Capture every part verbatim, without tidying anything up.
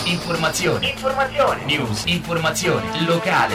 Informazione. Informazione. News. Informazione. Locale.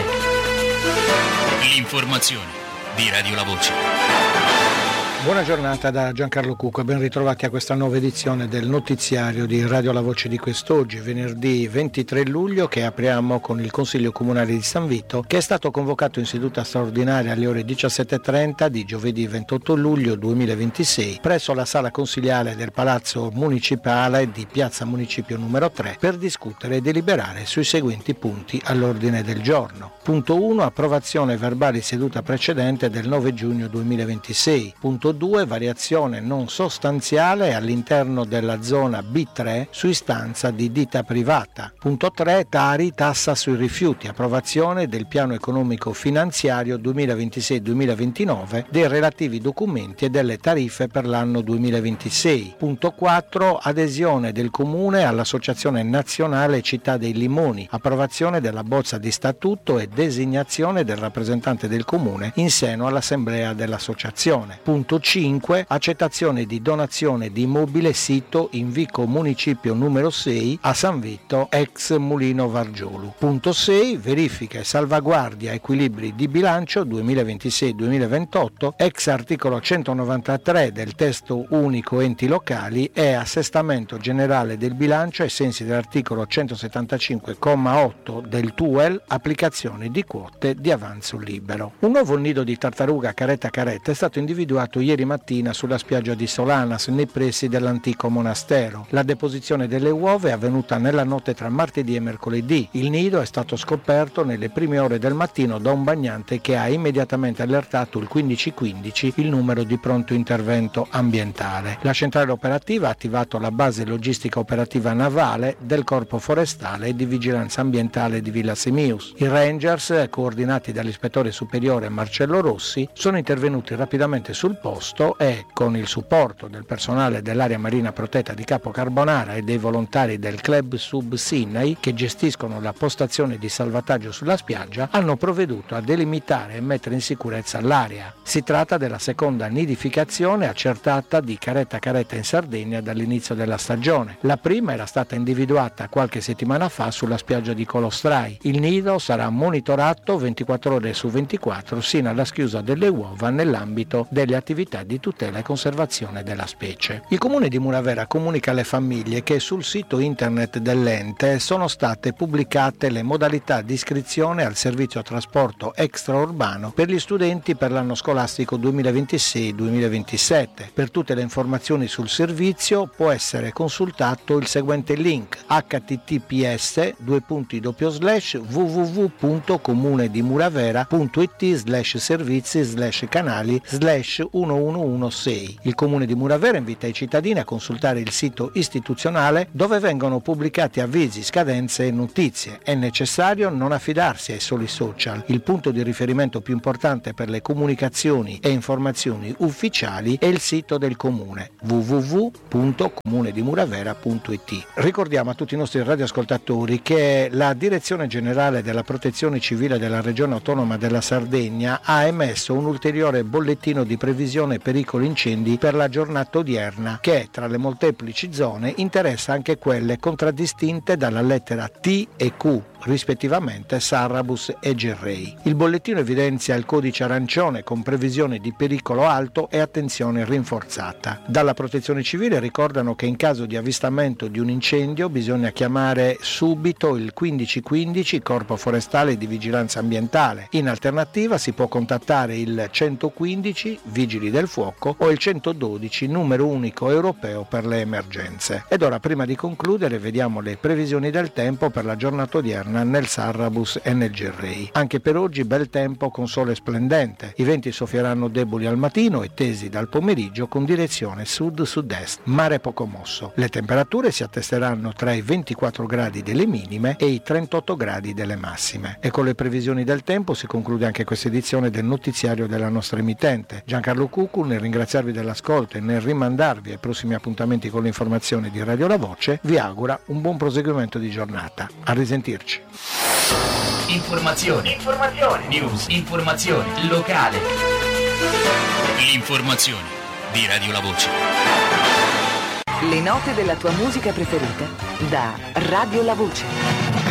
L'informazione di Radio La Voce. Buona giornata da Giancarlo Cucco e ben ritrovati a questa nuova edizione del notiziario di Radio La Voce di quest'oggi, venerdì ventitré luglio, che apriamo con il Consiglio Comunale di San Vito, che è stato convocato in seduta straordinaria alle ore diciassette e trenta di giovedì ventotto luglio duemilaventisei presso la sala consiliare del Palazzo Municipale di Piazza Municipio numero tre per discutere e deliberare sui seguenti punti all'ordine del giorno. Punto uno. Approvazione verbali seduta precedente del nove giugno duemilaventisei. Punto due. Variazione non sostanziale all'interno della zona B tre su istanza di ditta privata. Punto tre. Tari, tassa sui rifiuti. Approvazione del piano economico finanziario duemilaventisei duemilaventinove, dei relativi documenti e delle tariffe per l'anno duemilaventisei. Punto quattro. Adesione del Comune all'Associazione Nazionale Città dei Limoni. Approvazione della bozza di statuto e designazione del rappresentante del Comune in seno all'assemblea dell'associazione. Punto cinque. Accettazione di donazione di immobile sito in Vico Municipio numero sei a San Vito, ex Mulino Vargiolu. Punto sei. Verifica e salvaguardia equilibri di bilancio duemilaventisei duemilaventotto, ex articolo centonovantatré del testo unico enti locali e assestamento generale del bilancio ai sensi dell'articolo centosettantacinque comma otto del T U E L, applicazione di quote di avanzo libero. Un nuovo nido di tartaruga caretta caretta è stato individuato ieri mattina sulla spiaggia di Solanas, nei pressi dell'antico monastero. La deposizione delle uova è avvenuta nella notte tra martedì e mercoledì. Il nido è stato scoperto nelle prime ore del mattino da un bagnante che ha immediatamente allertato il quindici quindici, il numero di pronto intervento ambientale. La centrale operativa ha attivato la base logistica operativa navale del Corpo Forestale e di Vigilanza Ambientale di Villa Simius. I Ranger, coordinati dall'ispettore superiore Marcello Rossi, sono intervenuti rapidamente sul posto e, con il supporto del personale dell'area marina protetta di Capo Carbonara e dei volontari del Club Sub Sinai, che gestiscono la postazione di salvataggio sulla spiaggia, hanno provveduto a delimitare e mettere in sicurezza l'area. Si tratta della seconda nidificazione accertata di caretta caretta in Sardegna dall'inizio della stagione. La prima era stata individuata qualche settimana fa sulla spiaggia di Colostrai. Il nido sarà monitorato ventiquattro ore su ventiquattro sino alla schiusa delle uova nell'ambito delle attività di tutela e conservazione della specie. Il Comune di Muravera comunica alle famiglie che sul sito internet dell'ente sono state pubblicate le modalità di iscrizione al servizio trasporto extraurbano per gli studenti per l'anno scolastico duemilaventisei duemilaventisette. Per tutte le informazioni sul servizio può essere consultato il seguente link: h t t p s due punti doppio slash w w w punto comune di muravera punto i t slash servizi slash canali slash uno uno uno sei. Il Comune di Muravera invita i cittadini a consultare il sito istituzionale dove vengono pubblicati avvisi, scadenze e notizie. È necessario non affidarsi ai soli social. Il punto di riferimento più importante per le comunicazioni e informazioni ufficiali è il sito del Comune w w w punto comune di muravera punto i t. Ricordiamo a tutti i nostri radioascoltatori che la Direzione Generale della Protezione Civile della Regione Autonoma della Sardegna ha emesso un ulteriore bollettino di previsione pericoli incendi per la giornata odierna, che tra le molteplici zone interessa anche quelle contraddistinte dalla lettera T e Q, rispettivamente Sarrabus e Gerrei. Il bollettino evidenzia il codice arancione con previsione di pericolo alto e attenzione rinforzata. Dalla Protezione Civile ricordano che in caso di avvistamento di un incendio bisogna chiamare subito il quindici quindici Corpo Forestale di Vigilanza Ambientale. In alternativa si può contattare il centoquindici Vigili del Fuoco o il centododici numero unico europeo per le emergenze. Ed ora, prima di concludere, vediamo le previsioni del tempo per la giornata odierna nel Sarrabus e nel Gerrei. Anche per oggi bel tempo con sole splendente. I venti soffieranno deboli al mattino e tesi dal pomeriggio con direzione sud-sud-est. Mare poco mosso. Le temperature si attesteranno tra i ventiquattro gradi delle minime e i trentotto gradi delle massime. E con le previsioni del tempo si conclude anche questa edizione del notiziario della nostra emittente. Giancarlo Cuccu, nel ringraziarvi dell'ascolto e nel rimandarvi ai prossimi appuntamenti con le informazioni di Radio La Voce, vi augura un buon proseguimento di giornata. A risentirci. Informazione. Informazione. News. Informazione. Locale. L'informazione di Radio La Voce. Le note della tua musica preferita da Radio La Voce.